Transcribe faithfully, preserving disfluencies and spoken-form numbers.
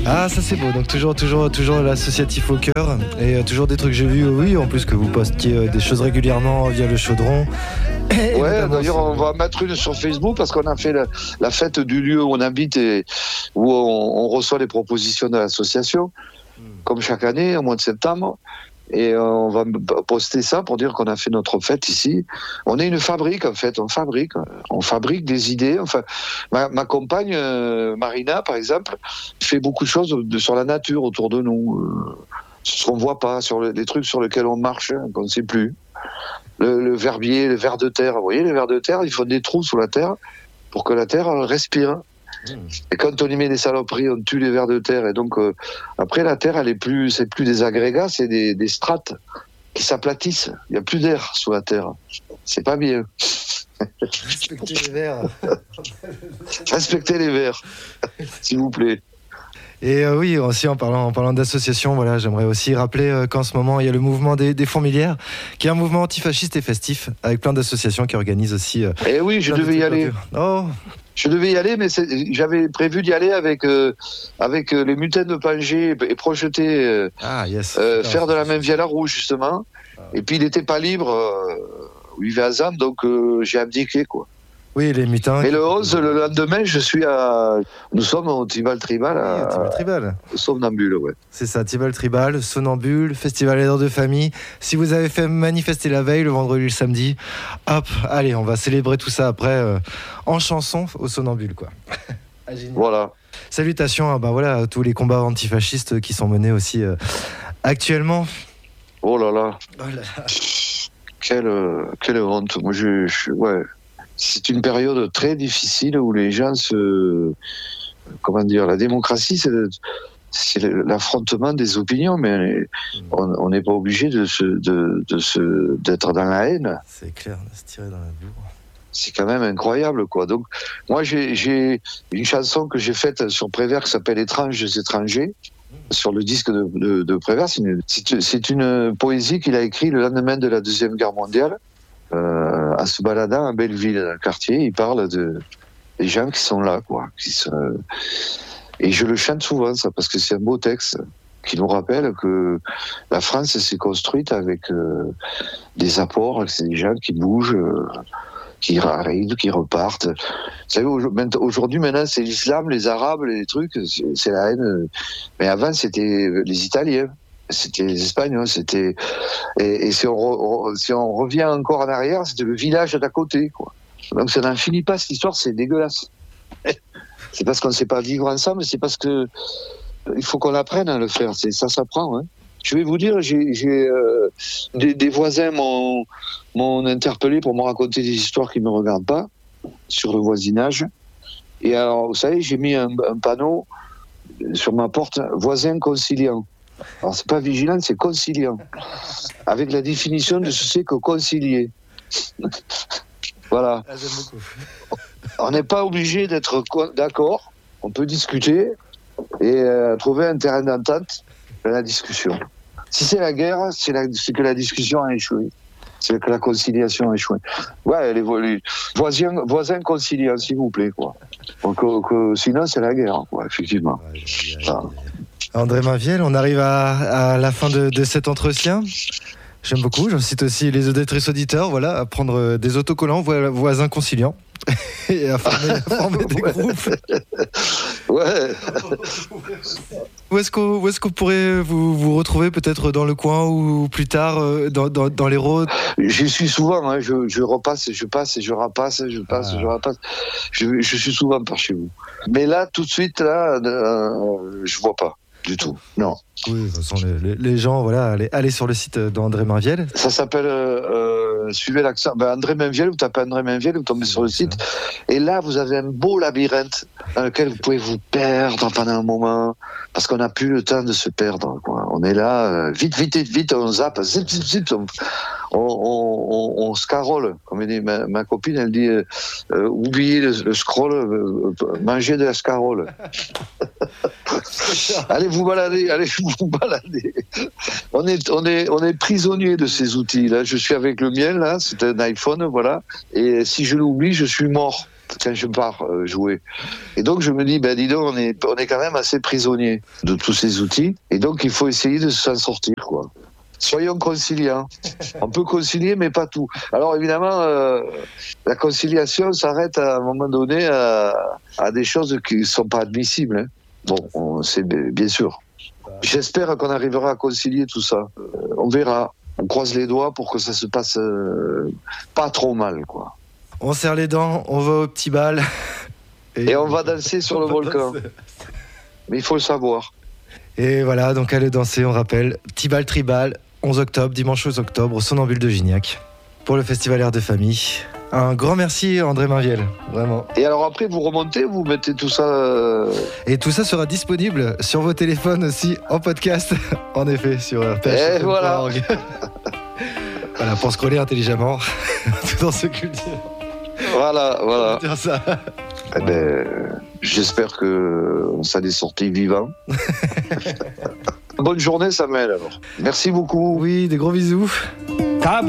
Ah, ça c'est beau, donc toujours, toujours, toujours l'associatif au cœur et euh, toujours des trucs que j'ai vus, oui, en plus que vous postiez euh, des choses régulièrement via le chaudron. Et ouais, d'ailleurs on va mettre une sur Facebook parce qu'on a fait la, la fête du lieu où on habite et où on, on reçoit les propositions de l'association, mmh. comme chaque année au mois de septembre. Et on va poster ça pour dire qu'on a fait notre fête ici. On est une fabrique en fait, on fabrique, on fabrique des idées. Enfin, ma, ma compagne euh, Marina, par exemple, fait beaucoup de choses de, sur la nature autour de nous, euh, ce qu'on voit pas, sur le, les trucs sur lesquels on marche, hein, qu'on ne sait plus. Le, le verbier, les vers de terre. Vous voyez, les vers de terre, il faut des trous sous la terre pour que la terre respire. Et quand on y met des saloperies, on tue les vers de terre. Et donc, euh, après, la terre, elle est plus, c'est plus des agrégats, c'est des, des strates qui s'aplatissent. Il n'y a plus d'air sous la terre. C'est pas bien. Respectez les vers. Respectez les vers, s'il vous plaît. Et euh, oui, aussi en parlant, en parlant d'association, voilà, j'aimerais aussi rappeler euh, qu'en ce moment, il y a le mouvement des, des Fourmilières, qui est un mouvement antifasciste et festif, avec plein d'associations qui organisent aussi... Euh, et oui, je devais y aller. Oh. Je devais y aller, mais c'est, j'avais prévu d'y aller avec, euh, avec euh, les mutaines de Pangée et projeter, euh, ah, yes. euh, faire de la même vie à la rouge, justement. Ah. Et puis, il n'était pas libre, euh, il vivait à Zam, donc euh, j'ai abdiqué, quoi. Oui, les mutins. Mais le onze, le lendemain, je suis à... Nous sommes au Tival Tribal. À... Oui, Tival Tribal. Somnambule, ouais. C'est ça, Tival Tribal, Somnambule, Festival Aideurs de famille. Si vous avez fait manifester la veille, le vendredi, le samedi, hop, allez, on va célébrer tout ça après euh, en chanson au Somnambule, quoi. Ah, voilà. Salutations à, ben voilà, à tous les combats antifascistes qui sont menés aussi euh, actuellement. Oh là là. Oh là là. Quelle, quelle honte. Moi, je... je ouais. C'est une période très difficile où les gens se... Comment dire, la démocratie, c'est, le, c'est l'affrontement des opinions, mais on n'est pas obligé de se, de, de se, d'être dans la haine. C'est clair, de se tirer dans la boue. C'est quand même incroyable, quoi. Donc, moi, j'ai, j'ai une chanson que j'ai faite sur Prévert qui s'appelle Étranges étrangers, sur le disque de, de, de Prévert. C'est une, c'est, c'est une poésie qu'il a écrite le lendemain de la Deuxième Guerre mondiale. Euh, en se baladant à Belleville, dans le quartier, il parle de, des gens qui sont là, quoi. Qui se... Et je le chante souvent, ça, parce que c'est un beau texte qui nous rappelle que la France s'est construite avec euh, des apports, c'est des gens qui bougent, euh, qui arrivent, qui repartent. Vous savez, aujourd'hui, maintenant, c'est l'islam, les Arabes, les trucs, c'est, c'est la haine. Mais avant, c'était les Italiens. C'était les Espagnols, c'était et, et si, on re, si on revient encore en arrière, c'était le village d'à côté, quoi. Donc ça n'en finit pas cette histoire, c'est dégueulasse. C'est parce qu'on ne sait pas vivre ensemble, c'est parce que il faut qu'on apprenne à le faire. C'est ça s'apprend. Hein. Je vais vous dire, j'ai, j'ai euh, des, des voisins m'ont, m'ont interpellé pour me raconter des histoires qui ne me regardent pas sur le voisinage. Et alors, vous savez, j'ai mis un, un panneau sur ma porte, voisin conciliant. Alors, c'est pas vigilant, c'est conciliant. Avec la définition de ce que c'est que concilier. Voilà. Ah, j'aime beaucoup. On n'est pas obligé d'être d'accord. On peut discuter et euh, trouver un terrain d'entente dans la discussion. Si c'est la guerre, c'est, la, c'est que la discussion a échoué. C'est que la conciliation a échoué. Ouais, les, les voisins, voisins conciliants, s'il vous plaît, quoi. Donc, que, que, sinon, c'est la guerre, quoi, effectivement. Ouais, ouais, ouais, ouais. André Mainviel, on arrive à, à la fin de, de cet entretien. J'aime beaucoup, j'incite aussi les auditrices auditeurs, voilà, à prendre des autocollants voisins conciliants et à former, à former des ouais. groupes. Ouais. Où est-ce qu'on, où est-ce qu'on pourrait vous, vous retrouver, peut-être dans le coin ou plus tard dans, dans, dans les Rhodes? J'y suis souvent, hein, je, je repasse, je passe, je repasse, je passe, ah. je repasse. Je, je suis souvent par chez vous. Mais là, tout de suite, là, euh, je vois pas. Du tout, non. Oui, de toute façon, les, les gens, voilà, allez, allez sur le site d'André Mainviel. Ça s'appelle, euh, suivez l'accent, ben André Mainviel, vous tapez André Mainviel, vous tombez sur le site, et là, vous avez un beau labyrinthe dans lequel vous pouvez vous perdre pendant un moment, parce qu'on n'a plus le temps de se perdre, quoi. On est là, euh, vite, vite, vite, vite, on zappe, zip, zip, zip, on, on, on, on scarole, comme elle dit, ma, ma copine, elle dit, euh, euh, oubliez le, le scroll, euh, mangez de la scarole. Allez vous balader, allez vous balader. On est, on est, on est prisonnier de ces outils. Là, je suis avec le mien, là, c'est un iPhone, voilà. Et si je l'oublie, je suis mort. quand je pars euh, jouer. Et donc je me dis, ben dis donc, on est, on est quand même assez prisonnier de tous ces outils. Et donc il faut essayer de s'en sortir, quoi. Soyons conciliants. On peut concilier, mais pas tout. Alors évidemment, euh, la conciliation s'arrête à un moment donné à, à des choses qui ne sont pas admissibles. Hein. Bon, on, c'est bien sûr. J'espère qu'on arrivera à concilier tout ça. Euh, on verra. On croise les doigts pour que ça se passe euh, pas trop mal, quoi. On serre les dents, on va au petit bal. Et, et on va danser sur le volcan. Danser. Mais il faut le savoir. Et voilà, donc allez danser, on rappelle. Petit bal tribal, onze octobre, dimanche onze octobre, au Somnambule de Gignac, pour le festival Air de Famille. Un grand merci André Mainviel, vraiment. Et alors après, vous remontez, vous mettez tout ça... Euh... Et tout ça sera disponible sur vos téléphones aussi, en podcast, en effet, sur p h f m point org. Et voilà. Voilà, pour scroller intelligemment, tout en se cultivant. Voilà, voilà. Dire ça. Eh ben, j'espère que ça est sorti vivant. Bonne journée Samuel alors. Merci beaucoup. Oui, des gros bisous.